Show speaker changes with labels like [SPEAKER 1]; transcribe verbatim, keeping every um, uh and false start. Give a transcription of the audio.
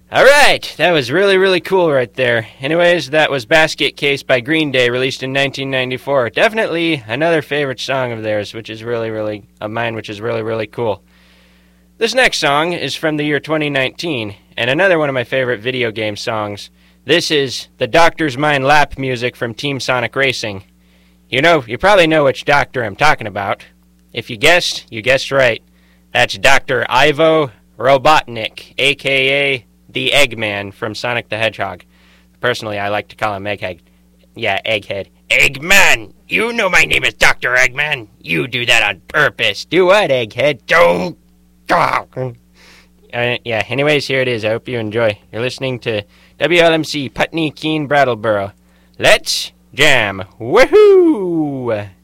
[SPEAKER 1] Alright, that was really, really cool right there. Anyways, that was Basket Case by Green Day, released in nineteen ninety-four. Definitely another favorite song of theirs, which is really, really, of mine, which is really, really cool. This next song is from the year twenty nineteen, and another one of my favorite video game songs. This is the Doctor's Mind lap music from Team Sonic Racing. You know, you probably know which doctor I'm talking about. If you guessed, you guessed right. That's Doctor Ivo Robotnik, a k a the Eggman from Sonic the Hedgehog. Personally, I like to call him Egghead. Yeah, Egghead. Eggman! You know my name is Doctor Eggman. You do that on purpose. Do what, Egghead? Don't talk. Uh, yeah, anyways, here it is. I hope you enjoy. You're listening to W L M C Putney Keene Brattleboro. Let's jam. Woohoo!